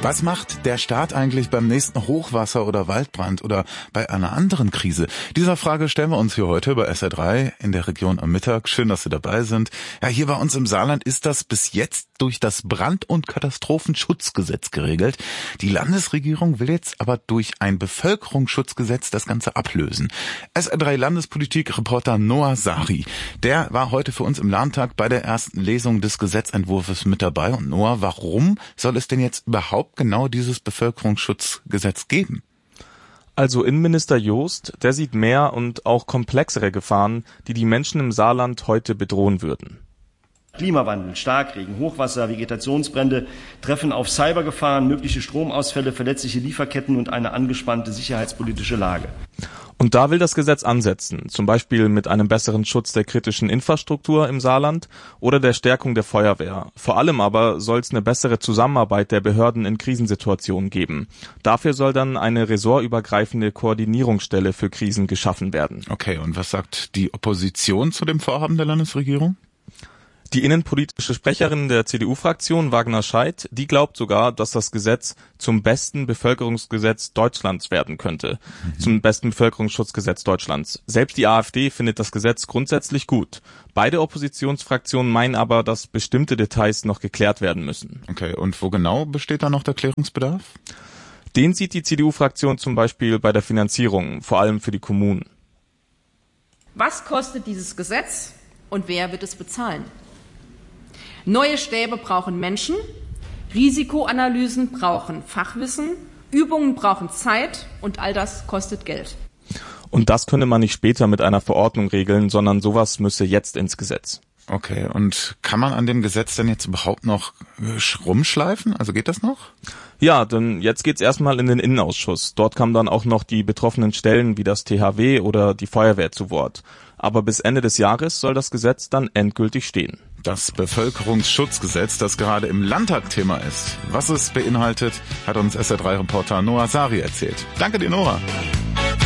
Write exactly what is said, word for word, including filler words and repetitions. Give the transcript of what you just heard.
Was macht der Staat eigentlich beim nächsten Hochwasser oder Waldbrand oder bei einer anderen Krise? Dieser Frage stellen wir uns hier heute bei S R drei in der Region am Mittag. Schön, dass Sie dabei sind. Ja, hier bei uns im Saarland ist das bis jetzt durch das Brand- und Katastrophenschutzgesetz geregelt. Die Landesregierung will jetzt aber durch ein Bevölkerungsschutzgesetz das Ganze ablösen. S R drei Landespolitik-Reporter Noah Sari, der war heute für uns im Landtag bei der ersten Lesung des Gesetzentwurfs mit dabei. Und Noah, warum soll es denn jetzt überhaupt genau dieses Bevölkerungsschutzgesetz geben? Also Innenminister Joost, der sieht mehr und auch komplexere Gefahren, die die Menschen im Saarland heute bedrohen würden. Klimawandel, Starkregen, Hochwasser, Vegetationsbrände treffen auf Cybergefahren, mögliche Stromausfälle, verletzliche Lieferketten und eine angespannte sicherheitspolitische Lage. Und da will das Gesetz ansetzen, zum Beispiel mit einem besseren Schutz der kritischen Infrastruktur im Saarland oder der Stärkung der Feuerwehr. Vor allem aber soll es eine bessere Zusammenarbeit der Behörden in Krisensituationen geben. Dafür soll dann eine ressortübergreifende Koordinierungsstelle für Krisen geschaffen werden. Okay, und was sagt die Opposition zu dem Vorhaben der Landesregierung? Die innenpolitische Sprecherin der C D U-Fraktion, Wagner Scheidt, die glaubt sogar, dass das Gesetz zum besten Bevölkerungsgesetz Deutschlands werden könnte. Mhm. Zum besten Bevölkerungsschutzgesetz Deutschlands. Selbst die AfD findet das Gesetz grundsätzlich gut. Beide Oppositionsfraktionen meinen aber, dass bestimmte Details noch geklärt werden müssen. Okay, und wo genau besteht da noch der Klärungsbedarf? Den sieht die C D U-Fraktion zum Beispiel bei der Finanzierung, vor allem für die Kommunen. Was kostet dieses Gesetz und wer wird es bezahlen? Neue Stäbe brauchen Menschen, Risikoanalysen brauchen Fachwissen, Übungen brauchen Zeit und all das kostet Geld. Und das könne man nicht später mit einer Verordnung regeln, sondern sowas müsse jetzt ins Gesetz. Okay, und kann man an dem Gesetz denn jetzt überhaupt noch rumschleifen? Also geht das noch? Ja, denn jetzt geht's erstmal in den Innenausschuss. Dort kamen dann auch noch die betroffenen Stellen wie das T H W oder die Feuerwehr zu Wort. Aber bis Ende des Jahres soll das Gesetz dann endgültig stehen. Das Bevölkerungsschutzgesetz, das gerade im Landtag Thema ist. Was es beinhaltet, hat uns S R drei Reporter Noah Sari erzählt. Danke dir, Noah.